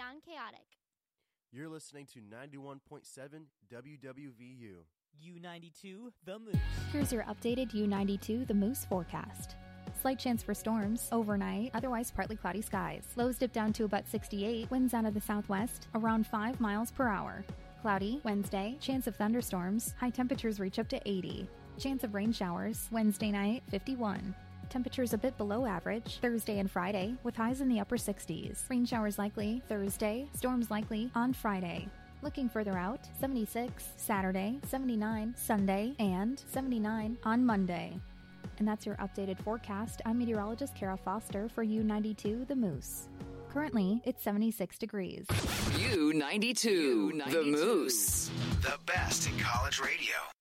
beyond chaotic. You're listening to 91.7 WWVU. U92, The Moose. Here's your updated U92 The Moose forecast. Slight chance for storms overnight, otherwise partly cloudy skies. Lows dip down to about 68, winds out of the southwest, around 5 miles per hour. Cloudy Wednesday, chance of thunderstorms, high temperatures reach up to 80. Chance of rain showers Wednesday night, 51. Temperatures a bit below average Thursday and Friday, with highs in the upper 60s. Rain showers likely Thursday, storms likely on Friday. Looking further out, 76 Saturday, 79 Sunday, and 79 on Monday. And that's your updated forecast. I'm meteorologist Kara Foster for U92 The Moose. Currently, it's 76 degrees. U92, The Moose. The best in college radio.